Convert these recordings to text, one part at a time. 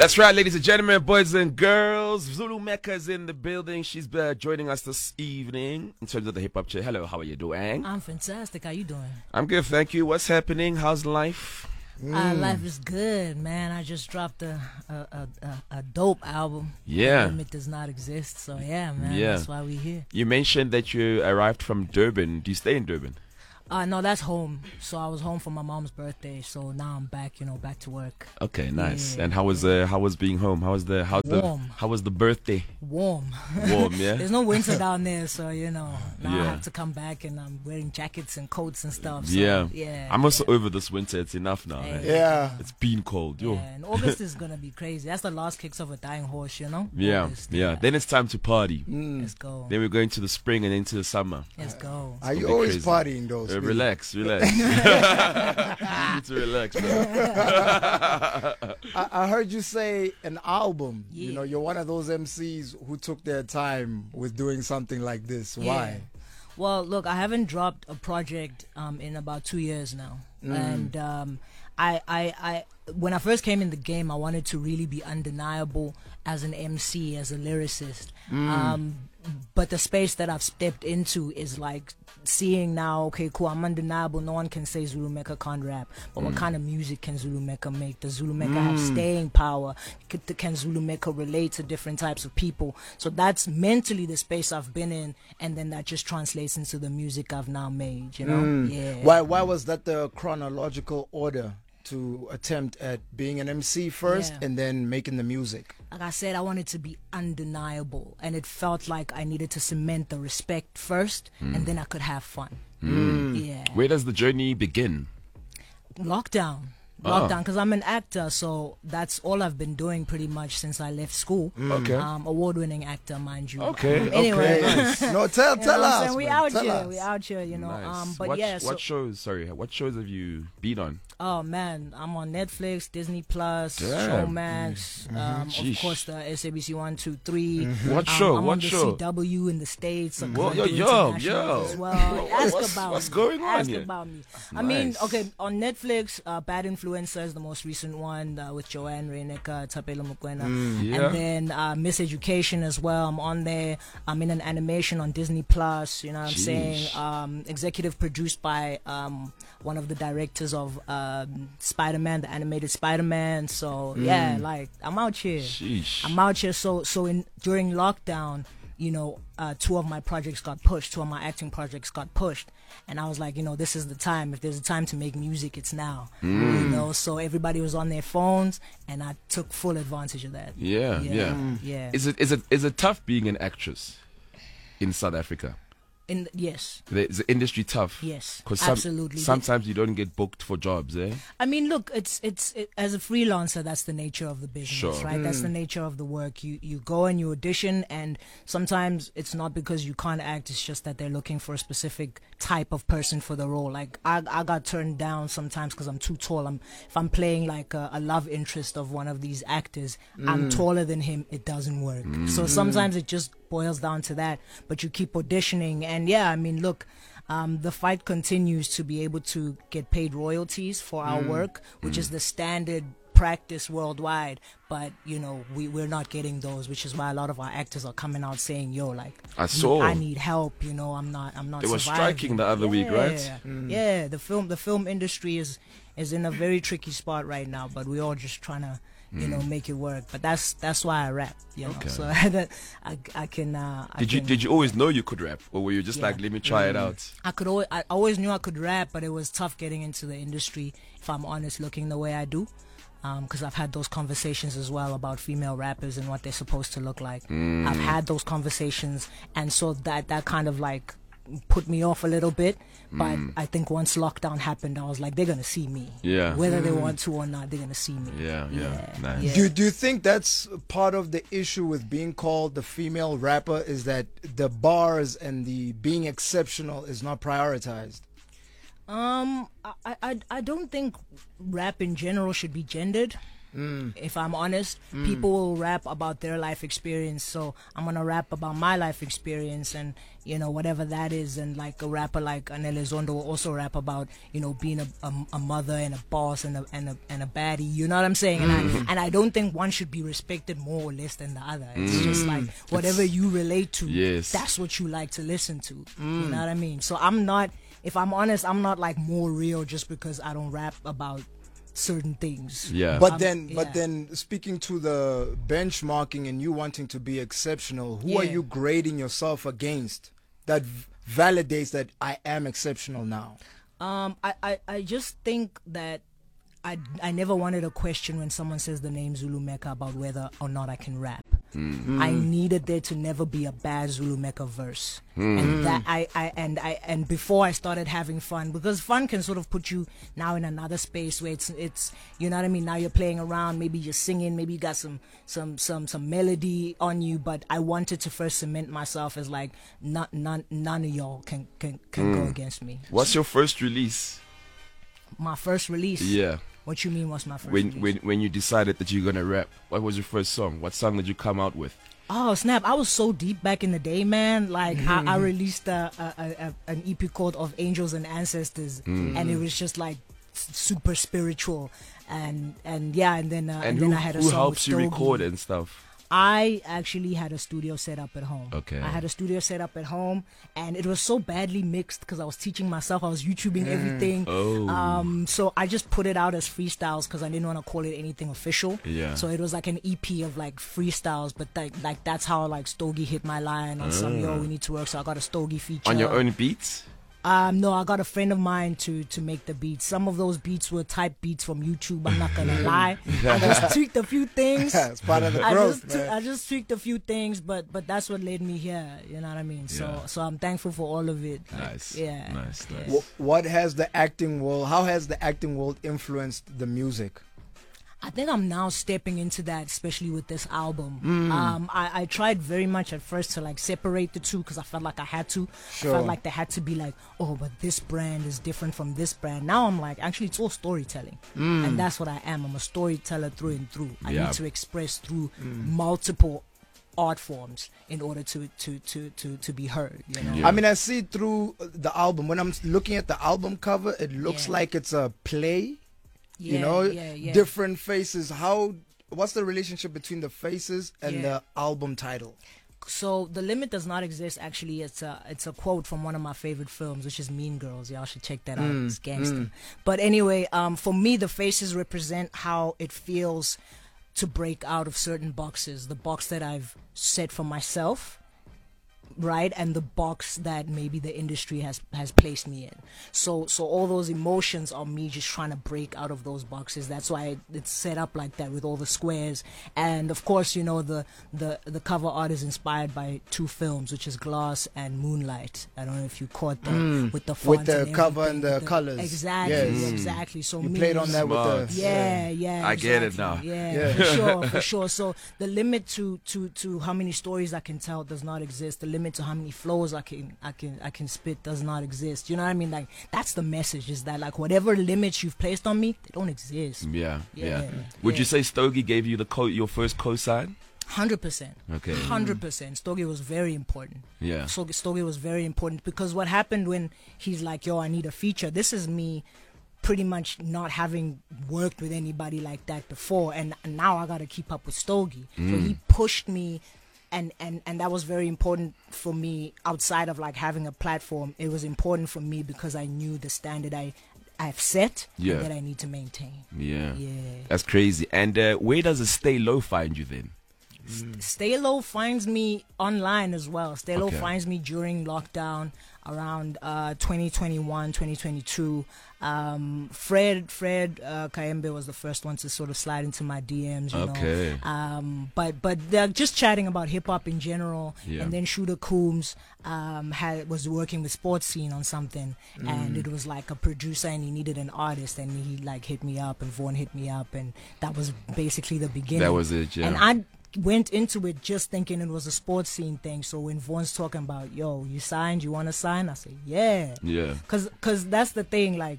That's right, ladies and gentlemen, boys and girls. Zulu Mecca is in the building. She's joining us this evening in terms of the hip hop chair. Hello, how are you doing? I'm fantastic. How you doing? I'm good, thank you. What's happening? How's life? Life is good, man. I just dropped a dope album. Yeah. It does not exist. So yeah, man. Yeah. That's why we here. You mentioned that you arrived from Durban. Do you stay in Durban? No, that's home. So I was home for my mom's birthday. So now I'm back, back to work. Okay, nice. Yeah. And how was being home? How was the birthday? Warm. Warm, yeah. There's no winter down there, so now I Yeah. have to come back and I'm wearing jackets and coats and stuff. So, Yeah. I'm also over this winter. It's enough now. Yeah. Right? Yeah. It's been cold. Yo. Yeah, and August is gonna be crazy. That's the last kicks of a dying horse, Yeah. August, Yeah. Then it's time to party. Let's go. Then we're going to the spring and into the summer. Let's go. Are you be always crazy. partying though? Speedy? Relax. You need to relax, bro. I heard you say an album. Yeah. You're one of those MCs who took their time with doing something like this. Why? Well, look, I haven't dropped a project in about 2 years now, and I when I first came in the game, I wanted to really be undeniable as an MC, as a lyricist. But the space that I've stepped into is like seeing now, okay, cool, I'm undeniable. No one can say Zulu Mecca can't rap. But what kind of music can Zulu Mecca make? Does Zulu Mecca have staying power? Can Zulu Mecca relate to different types of people? So that's mentally the space I've been in, and then that just translates into the music I've now made, Yeah. Why was that the chronological order to attempt at being an MC first Yeah. and then making the music? Like I said, I wanted to be undeniable, and it felt like I needed to cement the respect first, and then I could have fun. Yeah. Where does the journey begin? Lockdown, because I'm an actor, so that's all I've been doing pretty much since I left school. Okay. Award-winning actor, mind you. Okay. Anyway, Nice. No, tell you know what I'm us. saying? We man. out Tell here, us. we out here, Nice. But what, yeah, so, what shows have you been on? oh man, I'm on Netflix, Disney Plus, Damn. Showmax, Sheesh. of course the SABC 1, 2, 3. What show? I'm what on the show? CW in the States. I'm Whoa, gonna do yo, international as well. What's- Ask about what's me. going on Ask here? about me. I mean, Nice. okay, on Netflix, Bad Influencer is the most recent one with Joanne Reineka, Tapelo Mokwena, Yeah. and then Miseducation as well. I'm on there. I'm in an animation on Disney Plus. You know what I'm saying? Executive produced by one of the directors of Spider-Man, the animated Spider-Man. So yeah, like I'm out here. Sheesh. I'm out here. So during lockdown, two of my projects got pushed. Two of my acting projects got pushed, and I was like, this is the time. If there's a time to make music, it's now. So everybody was on their phones, and I took full advantage of that. Yeah. Yeah. Is it tough being an actress in South Africa? Yes. Is the industry tough? Yes. Because Absolutely. sometimes you don't get booked for jobs, eh? I mean, look, it's as a freelancer, that's the nature of the business, Sure. right? That's the nature of the work. You go and you audition, and sometimes it's not because you can't act, it's just that they're looking for a specific type of person for the role. Like I got turned down sometimes because I'm too tall. If I'm playing like a love interest of one of these actors, I'm taller than him, it doesn't work. So sometimes it just boils down to that, but you keep auditioning, and yeah, I mean, look, the fight continues to be able to get paid royalties for our work, which is the standard practice worldwide, but we're not getting those, which is why a lot of our actors are coming out saying, I need help, I'm not They were surviving. striking the other week, right? Yeah, the film industry is in a very tricky spot right now, but we're all just trying to make it work. But that's why I rap, Okay. so I can Did you always know you could rap, or were you just like, let me try it out? I always knew I could rap, but it was tough getting into the industry, if I'm honest, looking the way I do, because I've had those conversations as well about female rappers and what they're supposed to look like. I've had those conversations, and so that kind of like put me off a little bit, but I think once lockdown happened, I was like, they're gonna see me, whether they want to or not, they're gonna see me. Yeah. Nice. Yeah. Do you think that's part of the issue with being called the female rapper, is that the bars and the being exceptional is not prioritized? I don't think rap in general should be gendered. If I'm honest, people will rap about their life experience, so I'm gonna rap about my life experience, and you know, whatever that is. And like a rapper like Anele Zondo will also rap about, you know, being a mother and a boss and a baddie. You know what I'm saying? And I don't think one should be respected more or less than the other. It's just like whatever you relate to, Yes. that's what you like to listen to. You know what I mean? So I'm not, if I'm honest, I'm not like more real just because I don't rap about certain things. Yeah. But yeah. then, speaking to the benchmarking and you wanting to be exceptional, who are Yeah. you grading yourself against that validates that I am exceptional now? I just think that I never wanted a question when someone says the name Zulu Mecca about whether or not I can rap. I needed there to never be a bad Zulu Mecca verse, and that and before I started having fun, because fun can sort of put you now in another space where it's you know what I mean. Now you're playing around, maybe you're singing, maybe you got some melody on you, but I wanted to first cement myself as like none of y'all can go against me. What's your first release? My first release. Yeah. What you mean? What's my first release? When you decided that you're gonna rap, what was your first song? What song did you come out with? Oh snap! I was so deep back in the day, man. Like I released an EP called "Of Angels and Ancestors," and it was just like super spiritual, and yeah, and then And I had a who song helps with you Stogie. record and stuff? I actually had a studio set up at home. Okay. I had a studio set up at home, and it was so badly mixed because I was teaching myself. I was YouTubing everything. Oh. So I just put it out as freestyles because I didn't want to call it anything official. Yeah. So it was like an EP of like freestyles, but like that's how like Stogie hit my line on some yo, we need to work. So I got a Stogie feature On your own beats? No, I got a friend of mine to make the beats. Some of those beats were type beats from YouTube. I'm not gonna lie. I just tweaked a few things. It's part of the growth, man. I just tweaked a few things, but that's what led me here. You know what I mean? Yeah. So I'm thankful for all of it. Like, Nice. Yeah. Nice. yeah. Nice. What has the acting world? How has the acting world influenced the music? I think I'm now stepping into that, especially with this album. I tried very much at first to like separate the two because I felt like I had to. Sure. I felt like they had to be like, oh, but this brand is different from this brand. Now I'm like, actually, it's all storytelling, and that's what I am. I'm a storyteller through and through. I Yeah. need to express through multiple art forms in order to be heard. You know. Yeah. I mean, I see through the album. When I'm looking at the album cover, it looks Yeah. like it's a play. Yeah, You know, yeah. different faces. What's the relationship between the faces and Yeah. the album title? So the limit does not exist. Actually, it's a quote from one of my favorite films, which is Mean Girls. Y'all should check that out. It's gangster. But anyway, for me, the faces represent how it feels to break out of certain boxes. The box that I've set for myself, right, and the box that maybe the industry has placed me in. So all those emotions are me just trying to break out of those boxes. That's why it's set up like that with all the squares. And of course, you know, the cover art is inspired by two films, which is Glass and Moonlight. I don't know if you caught that with the font With the and cover and everything, the colours. Exactly, Yes. exactly. So You me, played on that Smart. with the yeah. I get it exactly. now. Yeah, for sure. So the limit to how many stories I can tell does not exist. The limit to how many flows I can spit does not exist. You know what I mean? Like that's the message, is that like whatever limits you've placed on me, they don't exist. Yeah. Yeah, Would yeah. you say Stogie gave you your first cosign? 100%. Okay. 100%. Stogie was very important. Yeah. So Stogie was very important because what happened when he's like, yo, I need a feature. This is me pretty much not having worked with anybody like that before, and now I got to keep up with Stogie. So he pushed me, and that was very important for me outside of like having a platform. It was important for me because I knew the standard I've set Yeah. and that I need to maintain. Yeah. Yeah. That's crazy. And where does a Stay Low find you then? Stay Low finds me online as well. Stay Low Okay. finds me during lockdown around 2021, 2022. Fred Kayembe was the first one to sort of slide into my DMs, you Okay. know. But they're just chatting about hip hop in general. Yeah. And then Shooter Coombs was working with Sports Scene on something, and it was like a producer and he needed an artist, and he like hit me up, and Vaughn hit me up, and that was basically the beginning. That was it, yeah. And I went into it just thinking it was a Sports Scene thing. So when Vaughn's talking about, yo, you signed, you want to sign? I say, yeah. Yeah. Cause that's the thing, like,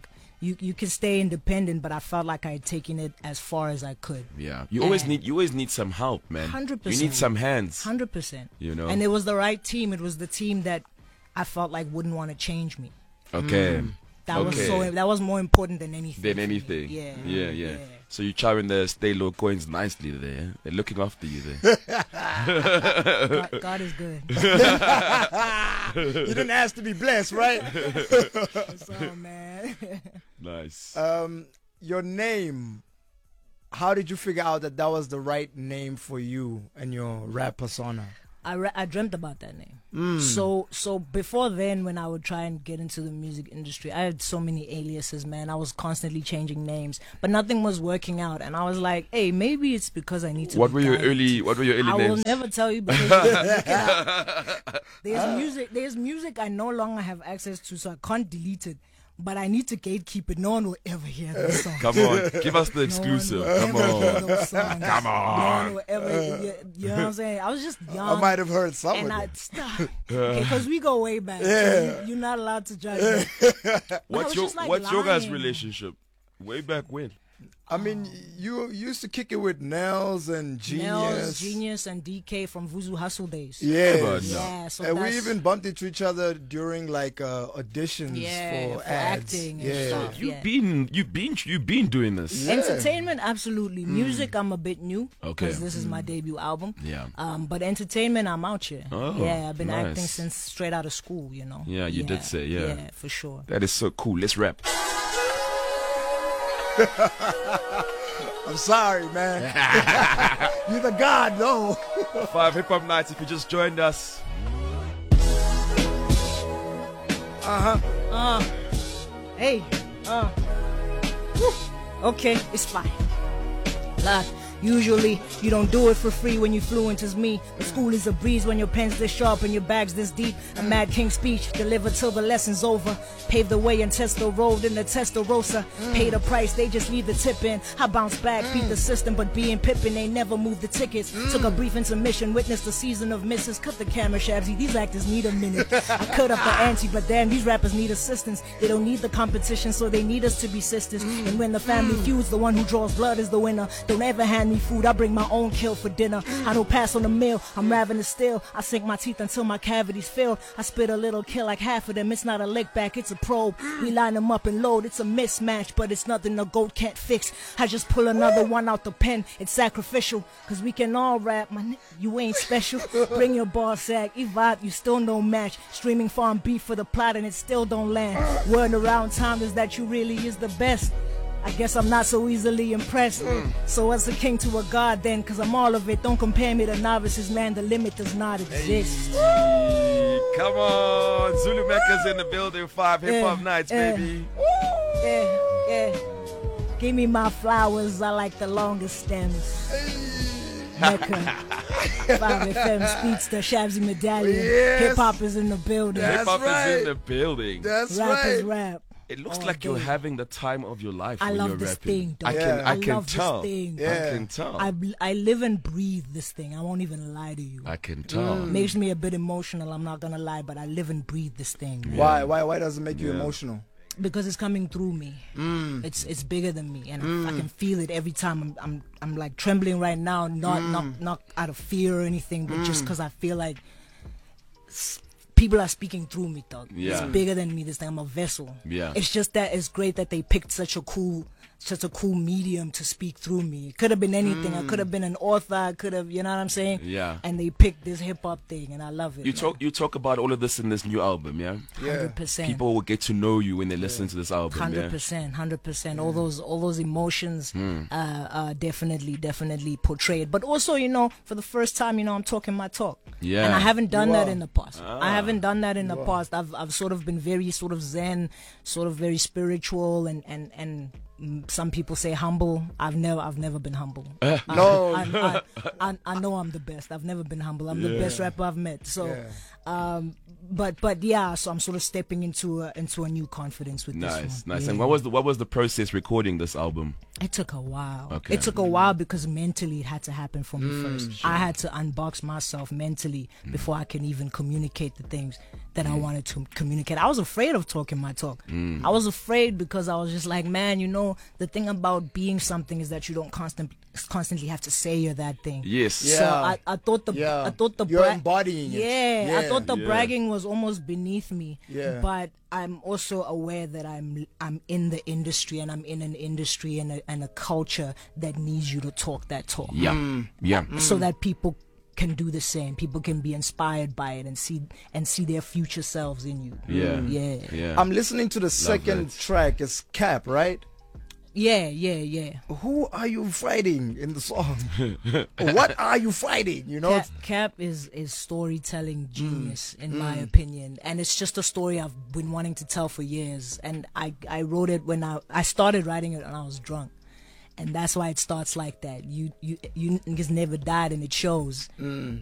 you can stay independent, but I felt like I had taken it as far as I could. Yeah. You always need some help, man. 100%. You need some hands. 100%. You know. And it was the right team. It was the team that I felt like wouldn't want to change me. Okay. That was more important than anything. Than anything. Yeah. So you're charring the stay low coins nicely there. They're looking after you there. God is good. You didn't ask to be blessed, right? That's all, man. Nice. Your name. How did you figure out that was the right name for you and your rap persona? I dreamt about that name. So before then, when I would try and get into the music industry, I had so many aliases, man. I was constantly changing names, but nothing was working out. And I was like, hey, maybe it's because I need to. What were your early names? I will never tell you because look it up. There's music I no longer have access to, so I can't delete it. But I need to gatekeep it. No one will ever hear those songs. Come on, give us the exclusive. Come on. Come on. No one will ever, you know what I'm saying? I was just young. I might have heard some of and it. I stop. Because we go way back. Yeah. So you're not allowed to judge me. What's your guys' relationship? Way back when? I mean, you used to kick it with Nels and Genius and DK from Vuzu Hustle days. Yeah. Yeah, so and we that's- even bumped into each other during like auditions for ads. acting and stuff. You've been doing this. Yeah. Entertainment, absolutely. Music, I'm a bit new. Okay. Because this is my debut album. Yeah. But entertainment, I'm out here. Oh, yeah, I've been nice. acting since straight out of school, you know. Yeah, you did say, yeah. Yeah, for sure. That is so cool. Let's rap. I'm sorry, man. You're the god, though. 5 Hip Hop Nights. If you just joined us. Hey, whew. Okay, it's fine. Lord, usually you don't do it for free when you fluent as me. But school is a breeze when your pen's this sharp and your bag's this deep. A Mad King speech delivered till the lesson's over. Pave the way and test the road in the Testarossa. Pay the price, they just leave the tip in. I bounce back, beat the system, but being Pippin ain't never moved the tickets. Took a brief intermission, witnessed the season of misses. Cut the camera, Shabsy, these actors need a minute. I cut up the ante, but damn, these rappers need assistance. They don't need the competition, so they need us to be sisters. And when the family feuds, the one who draws blood is the winner. Don't ever hand me food, I bring my own kill for dinner. I don't pass on the meal, I'm ravenous still. I sink my teeth until my cavities fill. I spit a little kill like half of them. It's not a lick back, it's a probe. We line them up and load, it's a mismatch, but it's nothing a goat can't fix. I just pull another one out the pen, it's sacrificial. Cause we can all rap, you ain't special. Bring your bar sack, Evat, you still no match. Streaming farm beef for the plot and it still don't land. Word around town is that you really is the best. I guess I'm not so easily impressed. So as a king to a god then, cause I'm all of it. Don't compare me to novices, man, the limit does not exist. Come on. Zulu Mecca's in the building. 5 Hip Hop Nights, baby. Yeah. Give me my flowers, I like the longest stems. Mecca. 5 FM speaks the Shabsy Medallion. Yes. Hip hop is in the building. That's Hip Hop right. is in the building. That's Rap is right. rap. It looks all like you're day. having the time of your life I when love you're this rapping. thing, dog. I can love tell. this thing. Yeah. I can tell. I live and breathe this thing. I won't even lie to you. I can tell. Makes me a bit emotional, I'm not gonna lie, but I live and breathe this thing. Why does it make you Yeah. emotional? Because it's coming through me. It's bigger than me, and I can feel it every time. I'm like trembling right now, not out of fear or anything, but just because I feel like people are speaking through me, dog. Yeah. It's bigger than me. This thing, I'm a vessel. Yeah. It's just that it's great that they picked such a cool medium to speak through me. It could have been anything. I could have been an author. I could have, you know what I'm saying? Yeah. And they picked this hip hop thing, and I love it. You talk about all of this in this new album, yeah? 100%. People will get to know you when they listen to this album, 100%. All those emotions definitely portrayed. But also, for the first time, I'm talking my talk. Yeah. And I haven't done You that are. in the past. I haven't done that in the past. I've sort of been very sort of zen, sort of very spiritual, and some people say humble. I've never been humble. No. I know I'm the best. I've never been humble. I'm the best rapper I've met. So, Yeah. but yeah. So I'm sort of stepping into a new confidence with this one. Nice. Yeah. And what was the process recording this album? It took a while. Okay. It took a while because mentally it had to happen for me first. Sure. I had to unbox myself mentally before I can even communicate the things that I wanted to communicate. I was afraid of talking my talk. I was afraid because I was just like, man, the thing about being something is that you don't constantly have to say you're that thing. Yes. Yeah. So I thought the you're embodying it. Yeah, I thought the bragging was almost beneath me. Yeah. But I'm also aware that I'm in the industry, and I'm in an industry and a culture that needs you to talk that talk. Yeah. So that people can do the same. People can be inspired by it and see their future selves in you. Yeah. I'm listening to the second track. It's Cap, right? Yeah. Who are you fighting in the song? What are you fighting? Cap is storytelling genius in my opinion, and it's just a story I've been wanting to tell for years. And I wrote it when I started writing it when I was drunk, and that's why it starts like that. You niggas never died, and it shows.